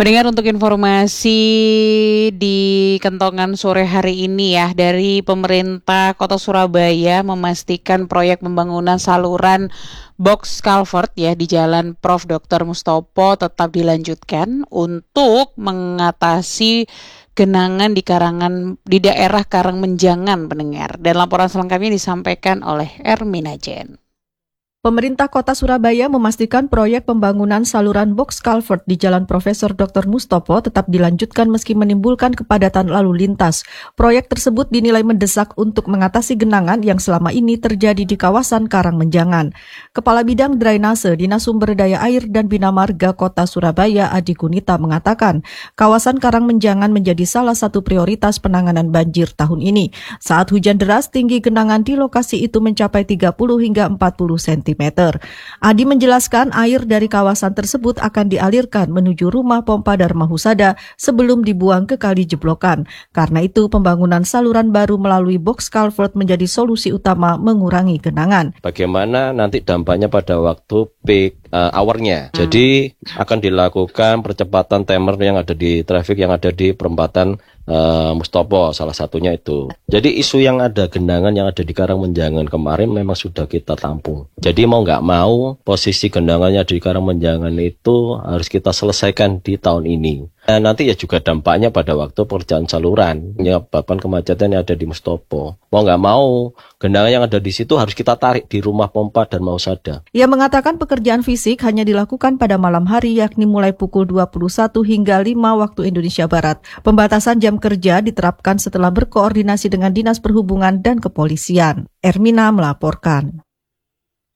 Pendengar, untuk informasi di kentongan sore hari ini ya, dari pemerintah Kota Surabaya memastikan proyek pembangunan saluran box culvert ya di Jalan Prof. Dr. Mustopo tetap dilanjutkan untuk mengatasi genangan di daerah Karangmenjangan, pendengar. Dan laporan selengkapnya disampaikan oleh Ermina Jen. Pemerintah Kota Surabaya memastikan proyek pembangunan saluran box culvert di Jalan Profesor Dr. Mustopo tetap dilanjutkan meski menimbulkan kepadatan lalu lintas. Proyek tersebut dinilai mendesak untuk mengatasi genangan yang selama ini terjadi di kawasan Karangmenjangan. Kepala Bidang Drainase Dinas Sumber Daya Air dan Bina Marga Kota Surabaya Adi Gunita mengatakan, kawasan Karangmenjangan menjadi salah satu prioritas penanganan banjir tahun ini. Saat hujan deras, tinggi genangan di lokasi itu mencapai 30 hingga 40 cm. Adi menjelaskan air dari kawasan tersebut akan dialirkan menuju rumah pompa Dharma Husada sebelum dibuang ke kali jeblokan. Karena itu pembangunan saluran baru melalui box culvert menjadi solusi utama mengurangi genangan. Bagaimana nanti dampaknya pada waktu peak hour-nya. Jadi akan dilakukan percepatan timer yang ada di traffic yang ada di perempatan Mustopo, salah satunya itu. Jadi isu yang ada genangan yang ada di Karangmenjangan kemarin memang sudah kita tampung. Jadi mau nggak mau posisi genangannya di Karangmenjangan itu harus kita selesaikan di tahun ini. Dan nanti ya juga dampaknya pada waktu pekerjaan saluran, menyebabkan kemacetan yang ada di Mustopo. Mau nggak mau genangan yang ada di situ harus kita tarik di rumah pompa Dharma Husada. Ia mengatakan pekerjaan fisik hanya dilakukan pada malam hari, yakni mulai pukul 21 hingga 5 waktu Indonesia Barat. Pembatasan jam kerja diterapkan setelah berkoordinasi dengan Dinas Perhubungan dan Kepolisian. Ermina melaporkan.